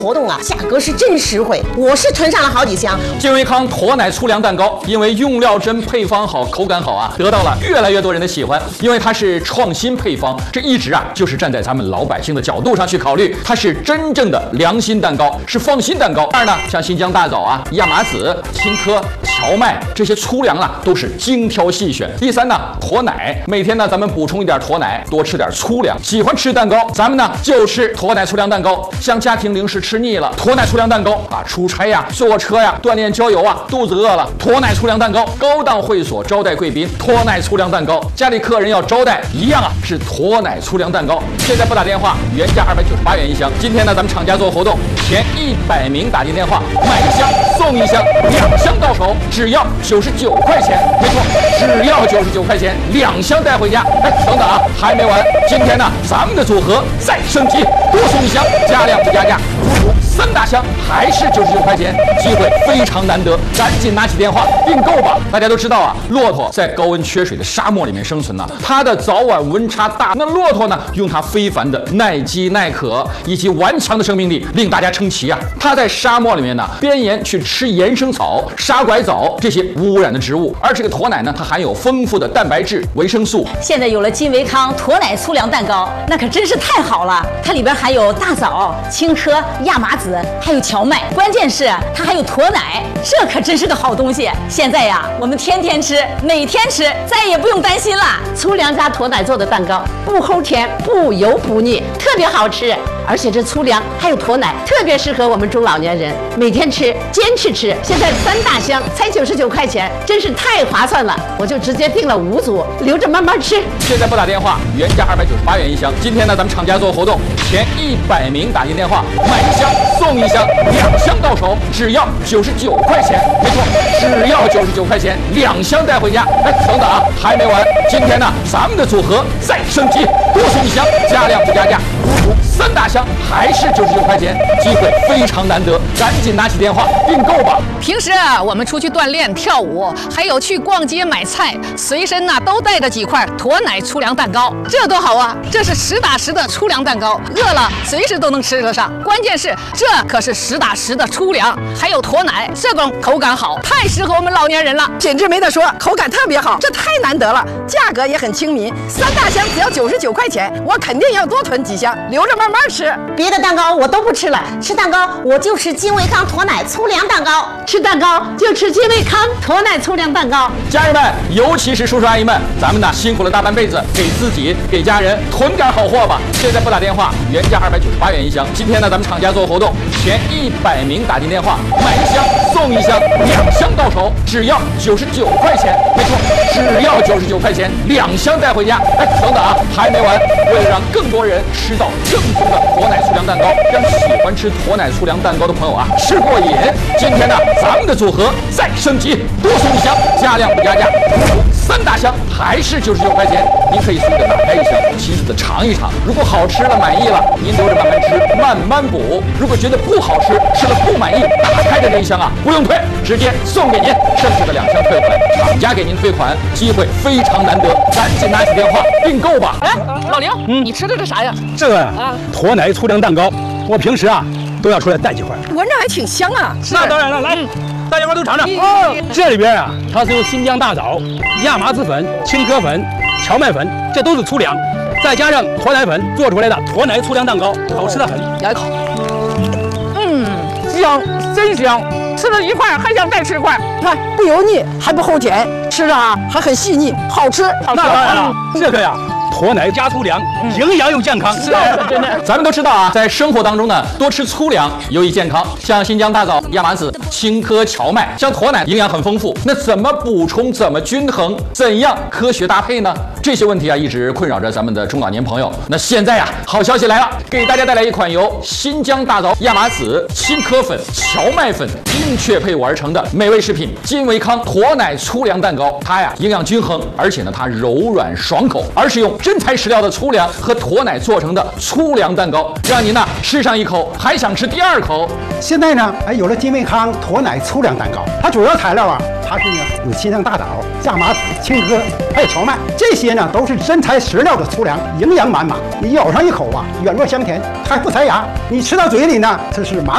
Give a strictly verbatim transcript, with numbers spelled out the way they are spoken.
活动啊，价格是真实惠，我是囤上了好几箱。 金维康驼奶粗粮蛋糕，因为用料真、配方好、口感好啊，得到了越来越多人的喜欢。因为它是创新配方，这一直啊就是站在咱们老百姓的角度上去考虑，它是真正的良心蛋糕，是放心蛋糕。二呢，像新疆大枣啊、亚麻籽、青稞、荞麦这些粗粮啊，都是精挑细选。第三呢，驼奶，每天呢咱们补充一点驼奶，多吃点粗粮。喜欢吃蛋糕，咱们呢就吃驼奶粗粮蛋糕。像家庭零食吃腻了，驼奶粗粮蛋糕啊，出差呀、坐车呀、锻炼郊游啊，肚子饿了，驼奶粗粮蛋糕。高档会所招待贵宾，驼奶粗粮蛋糕。家里客人要招待，一样啊，是驼奶粗粮蛋糕。现在拨打电话，原价二百九十八元一箱。今天呢，咱们厂家做活动，前一百名打进电话，买一箱送一箱，两箱到手，只要九十九块钱。没错，只要九十九块钱，两箱带回家。哎，等等啊，还没完，今天呢，咱们的组合再升级，多送一箱，加量不加价。足足三大箱还是九十九块钱，机会非常难得，赶紧拿起电话订购吧！大家都知道啊，骆驼在高温缺水的沙漠里面生存呢、啊，它的早晚温差大。那骆驼呢，用它非凡的耐饥耐渴以及顽强的生命力，令大家称奇啊！它在沙漠里面呢，边沿去吃岩生草、沙拐枣这些无污染的植物，而这个驼奶呢，它含有丰富的蛋白质、维生素。 现在有了金维康驼奶粗粮蛋糕，那可真是太好了！它里边含有大枣、青稞、亚麻籽，还有荞麦，关键是它还有驼奶，这可真是个好东西。现在呀，我们天天吃，每天吃，再也不用担心了。 粗粮加驼奶做的蛋糕，不齁甜，不油不腻，特别好吃。而且这粗粮还有驼奶，特别适合我们中老年人每天吃，坚持吃。现在三大箱才九十九块钱，真是太划算了，我就直接订了五组，留着慢慢吃。 现在拨打电话，原价二百九十八元一箱。今天呢，咱们厂家做活动，前一百名打进电话，买一箱送一箱，两箱到手，只要九十九块钱。没错，只要九十九块钱，两箱带回家。哎，等等啊，还没完，今天呢，咱们的组合再升级，多送一箱，加量不加价。足足三大箱还是九十九块钱，机会非常难得，赶紧拿起电话订购吧。 平时啊，我们出去锻炼、跳舞，还有去逛街买菜，随身呐、啊、都带着几块驼奶粗粮蛋糕，这多好啊！这是实打实的粗粮蛋糕，饿了随时都能吃得上。关键是这可是实打实的粗粮，还有驼奶，这种口感好，太适合我们老年人了。 品质没得说，口感特别好，这太难得了，价格也很亲民，三大箱只要九十九块钱，我肯定要多囤几箱，留着慢慢吃。 别的蛋糕我都不吃了，吃蛋糕我就吃金维康驼奶粗粮蛋糕。 吃蛋糕就吃金维康驼奶粗粮蛋糕。 家人们，尤其是叔叔阿姨们，咱们呢辛苦了大半辈子，给自己给家人囤点好货吧。现在拨打电话，原价二百九十八元一箱。今天呢，咱们厂家做活动，前一百名打进电话，买一箱送一箱，两箱到手，只要九十九块钱。没错，只要九十九块钱，两箱带回家。哎，等等啊，还没完，为了让更多人吃到正宗的驼奶粗粮蛋糕，让喜欢吃驼奶粗粮蛋糕的朋友啊吃过瘾。今天呢，咱们的组合再升级，多送一箱，加量不加价。三大箱还是九十九块钱，您可以随便打开一箱，亲自的尝一尝。如果好吃了满意了，您留着慢慢吃，慢慢补。如果觉得不好吃，吃了不满意，打开的这一箱啊不用退，直接送给您，剩下的两箱退款，厂家给您退款，机会非常难得，赶紧拿起电话订购吧。 哎，老刘，嗯，你吃的是啥呀？ 这个啊，驼奶粗粮蛋糕，我平时啊都要出来带几块， 闻着还挺香啊。 那当然了，来。嗯，大家伙都尝尝。 哦， 这里边啊，它是由新疆大枣、亚麻籽粉、青稞粉、荞麦粉，这都是粗粮，再加上驼奶粉做出来的驼奶粗粮蛋糕，好吃的很。 来一口， 嗯，香，真香，吃了一块还想再吃一块。 看不油腻，还不齁甜，吃着啊还很细腻，好吃。 那当然了，这个呀。驼奶加粗粮，营养又健康。 是啊，真的。咱们都知道啊，在生活当中呢，多吃粗粮有益健康。像新疆大枣、亚麻籽、青稞、荞麦，像驼奶营养很丰富。那怎么补充？怎么均衡？怎样科学搭配呢？这些问题啊，一直困扰着咱们的中老年朋友。那现在啊，好消息来了，给大家带来一款由新疆大枣、亚麻籽、青稞粉、荞麦粉精确配伍而成的美味食品——金维康驼奶粗粮蛋糕。它呀，营养均衡，而且呢，它柔软爽口，而是用真材实料的粗粮和驼奶做成的粗粮蛋糕，让您呢吃上一口还想吃第二口。 现在呢，哎，有了金维康驼奶粗粮蛋糕，它主要材料啊，它是呢有新疆大枣、亚麻籽、青稞，还有荞麦，这些呢都是真材实料的粗粮，营养满满。你咬上一口啊，软糯香甜，还不塞牙。你吃到嘴里呢，这是麻。